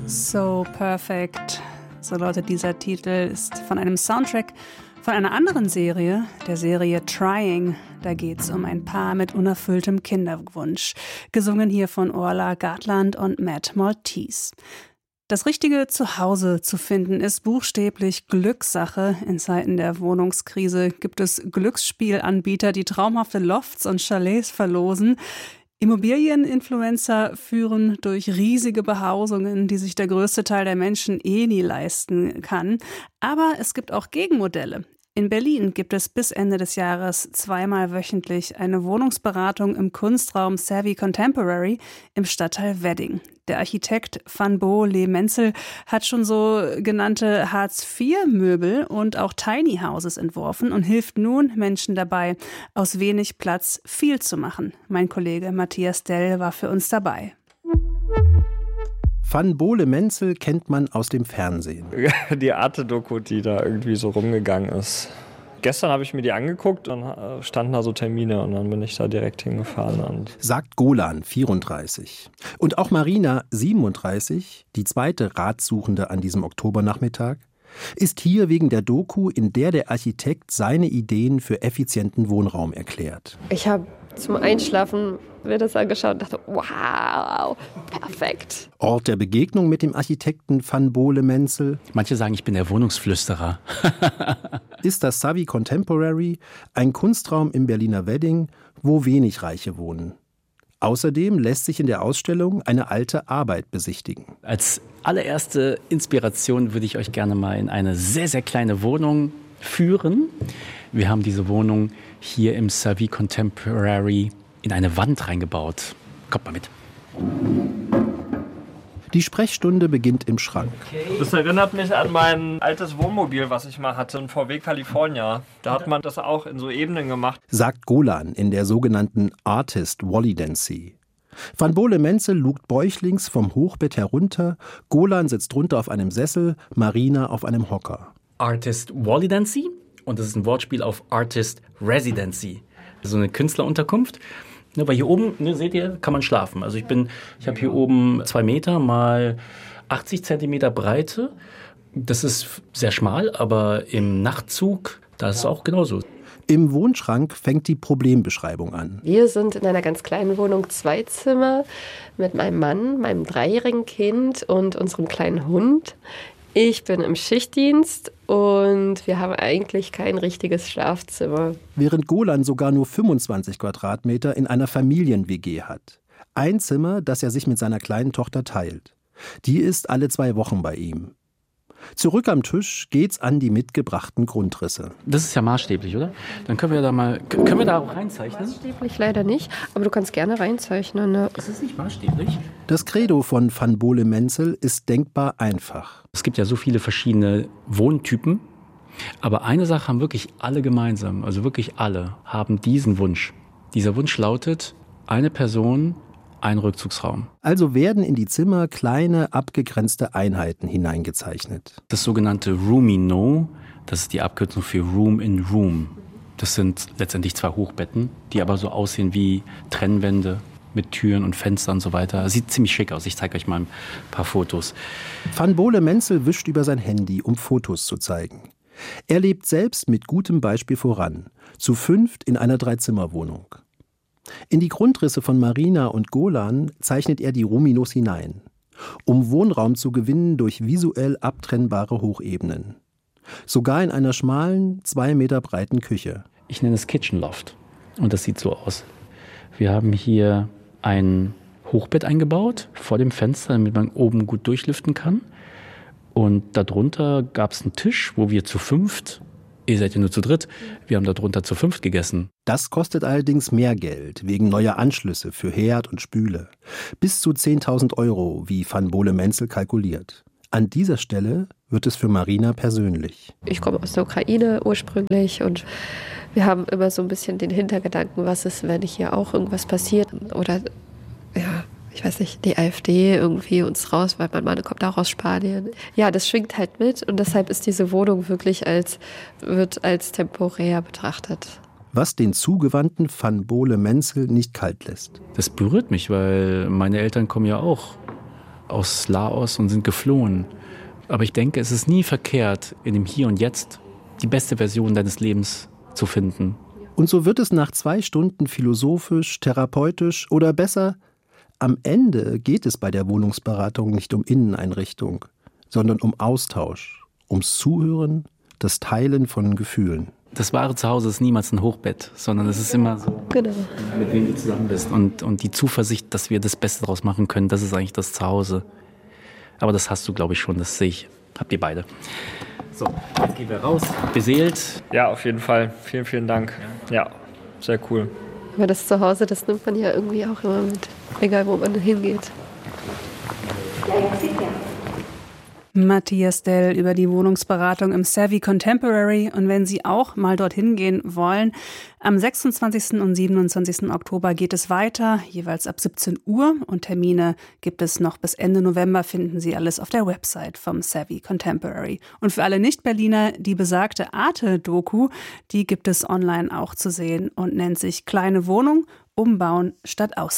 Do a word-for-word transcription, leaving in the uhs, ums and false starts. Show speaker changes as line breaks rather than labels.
So Perfect, so lautet dieser Titel, ist von einem Soundtrack von einer anderen Serie, der Serie Trying. Da geht es um ein Paar mit unerfülltem Kinderwunsch. Gesungen hier von Orla Gartland und Matt Maltese. Das richtige Zuhause zu finden ist buchstäblich Glückssache. In Zeiten der Wohnungskrise gibt es Glücksspielanbieter, die traumhafte Lofts und Chalets verlosen. Immobilieninfluencer führen durch riesige Behausungen, die sich der größte Teil der Menschen eh nie leisten kann. Aber es gibt auch Gegenmodelle. In Berlin gibt es bis Ende des Jahres zweimal wöchentlich eine Wohnungsberatung im Kunstraum Savvy Contemporary im Stadtteil Wedding. Der Architekt Van Bo Le Menzel hat schon so genannte Hartz vier Möbel und auch Tiny Houses entworfen und hilft nun Menschen dabei, aus wenig Platz viel zu machen. Mein Kollege Matthias Dell war für uns dabei.
Van Bo Le Menzel kennt man aus dem Fernsehen.
Die Arte-Doku, die da irgendwie so rumgegangen ist. Gestern habe ich mir die angeguckt und standen da so Termine und dann bin ich da direkt hingefahren. Und
Sagt Golan, vierunddreißig. Und auch Marina, siebenunddreißig, die zweite Ratsuchende an diesem Oktobernachmittag, ist hier wegen der Doku, in der der Architekt seine Ideen für effizienten Wohnraum erklärt.
Ich habe zum Einschlafen mir das angeschaut und dachte, wow, perfekt.
Ort der Begegnung mit dem Architekten Van Bo Le Menzel.
Manche sagen, ich bin der Wohnungsflüsterer.
Ist das Savvy Contemporary, ein Kunstraum im Berliner Wedding, wo wenig Reiche wohnen. Außerdem lässt sich in der Ausstellung eine alte Arbeit besichtigen.
Als allererste Inspiration würde ich euch gerne mal in eine sehr, sehr kleine Wohnung führen. Wir haben diese Wohnung hier im Savvy Contemporary in eine Wand reingebaut. Kommt mal mit.
Die Sprechstunde beginnt im Schrank.
das erinnert mich an mein altes Wohnmobil, was ich mal hatte, ein V W California. Da hat man das auch in so Ebenen gemacht.
Sagt Golan in der sogenannten Artist Wallidancy. Van Bo Le Menzel lugt bäuchlings vom Hochbett herunter, Golan sitzt drunter auf einem Sessel, Marina auf einem Hocker.
Artist Wallidancy und das ist ein Wortspiel auf Artist Residency. So eine Künstlerunterkunft. Ne, weil hier oben, ne, seht ihr, kann man schlafen. Also ich bin, ich habe hier oben zwei Meter mal achtzig Zentimeter Breite. Das ist sehr schmal, aber im Nachtzug, da ist es auch genauso.
Im Wohnschrank fängt die Problembeschreibung an.
Wir sind in einer ganz kleinen Wohnung, zwei Zimmer, mit meinem Mann, meinem dreijährigen Kind und unserem kleinen Hund. Ich bin im Schichtdienst und wir haben eigentlich kein richtiges Schlafzimmer.
Während Golan sogar nur fünfundzwanzig Quadratmeter in einer Familien-W G hat. Ein Zimmer, das er sich mit seiner kleinen Tochter teilt. Die ist alle zwei Wochen bei ihm. Zurück am Tisch geht's an die mitgebrachten Grundrisse.
Das ist ja maßstäblich, oder? Dann können wir da mal, können wir da auch reinzeichnen?
Maßstäblich leider nicht, aber du kannst gerne reinzeichnen. Ne?
Ist es nicht maßstäblich?
Das Credo von Van Bo Le Menzel ist denkbar einfach.
Es gibt ja so viele verschiedene Wohntypen, aber eine Sache haben wirklich alle gemeinsam, also wirklich alle, haben diesen Wunsch. Dieser Wunsch lautet, eine Person, ein Rückzugsraum.
Also werden in die Zimmer kleine, abgegrenzte Einheiten hineingezeichnet.
Das sogenannte Roomino, das ist die Abkürzung für Room in Room. Das sind letztendlich zwei Hochbetten, die aber so aussehen wie Trennwände mit Türen und Fenstern und so weiter. Sieht ziemlich schick aus. Ich zeige euch mal ein paar Fotos.
Van Bo Le Menzel wischt über sein Handy, um Fotos zu zeigen. Er lebt selbst mit gutem Beispiel voran. Zu fünft in einer Dreizimmerwohnung. In die Grundrisse von Marina und Golan zeichnet er die Rominos hinein, um Wohnraum zu gewinnen durch visuell abtrennbare Hochebenen. Sogar in einer schmalen, zwei Meter breiten Küche.
Ich nenne es Kitchen Loft und das sieht so aus. Wir haben hier ein Hochbett eingebaut vor dem Fenster, damit man oben gut durchlüften kann. Und darunter gab es einen Tisch, wo wir zu fünft, ihr seid ja nur zu dritt, wir haben darunter zu fünft gegessen.
Das kostet allerdings mehr Geld, wegen neuer Anschlüsse für Herd und Spüle. Bis zu zehntausend Euro, wie Van Bo Le Menzel kalkuliert. An dieser Stelle wird es für Marina persönlich.
Ich komme aus der Ukraine ursprünglich und wir haben immer so ein bisschen den Hintergedanken, was ist, wenn hier auch irgendwas passiert oder ja, ich weiß nicht, die AfD irgendwie uns raus, weil mein Mann kommt auch aus Spanien. Ja, das schwingt halt mit und deshalb ist diese Wohnung wirklich als, wird als temporär betrachtet.
Was den zugewandten Van Bo Le Menzel nicht kalt lässt.
Das berührt mich, weil meine Eltern kommen ja auch aus Laos und sind geflohen. Aber ich denke, es ist nie verkehrt, in dem Hier und Jetzt die beste Version deines Lebens zu finden.
Und so wird es nach zwei Stunden philosophisch, therapeutisch oder besser, am Ende geht es bei der Wohnungsberatung nicht um Inneneinrichtung, sondern um Austausch, ums Zuhören, das Teilen von Gefühlen.
Das wahre Zuhause ist niemals ein Hochbett, sondern es ist immer so,
Genau.
mit wem du zusammen bist. Und, und die Zuversicht, dass wir das Beste daraus machen können, das ist eigentlich das Zuhause. Aber das hast du, glaube ich, schon, das sehe ich. Habt ihr beide. So, jetzt gehen wir raus. Beseelt.
Ja, auf jeden Fall. Vielen, vielen Dank. Ja, sehr cool.
Aber das Zuhause, das nimmt man ja irgendwie auch immer mit, egal wo man hingeht.
Matthias Dell über die Wohnungsberatung im Savvy Contemporary. Und wenn Sie auch mal dorthin gehen wollen, am sechsundzwanzigsten und siebenundzwanzigsten Oktober geht es weiter, jeweils ab siebzehn Uhr. Und Termine gibt es noch bis Ende November, finden Sie alles auf der Website vom Savvy Contemporary. Und für alle Nicht-Berliner, die besagte Arte-Doku, die gibt es online auch zu sehen und nennt sich Kleine Wohnung, Umbauen statt Aus.